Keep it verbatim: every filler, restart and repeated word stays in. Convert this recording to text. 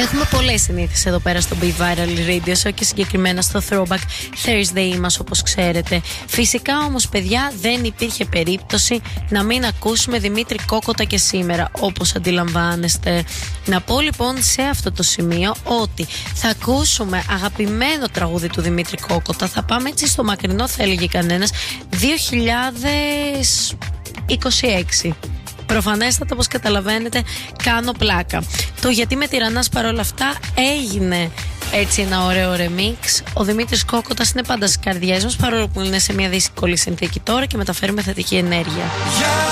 Έχουμε πολλές συνήθειες εδώ πέρα στο Be Viral Radio και συγκεκριμένα στο Throwback Thursday μας, όπως ξέρετε. Φυσικά όμως, παιδιά, δεν υπήρχε περίπτωση να μην ακούσουμε Δημήτρη Κόκοτα και σήμερα, όπως αντιλαμβάνεστε. Να πω λοιπόν σε αυτό το σημείο ότι θα ακούσουμε αγαπημένο τραγούδι του Δημήτρη Κόκοτα. Θα πάμε έτσι στο μακρινό, θα έλεγε κανένας, δύο χιλιάδες είκοσι έξι. Προφανέστατα, όπως καταλαβαίνετε, κάνω πλάκα. Το γιατί με τυραννάς παρόλα αυτά έγινε έτσι ένα ωραίο remix. Ο Δημήτρης Κόκοτας είναι πάντα στις καρδιές μας, παρόλο που είναι σε μια δύσκολη συνθήκη τώρα και μεταφέρουμε θετική ενέργεια.